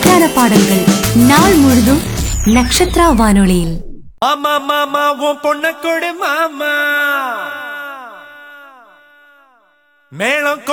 ஹிட்டான பாடல்கள் நாள் முழுதும் நட்சத்திரா வானொலியில். மாமா மாமா உன் பொண்ண கொடு மாமா மேளம்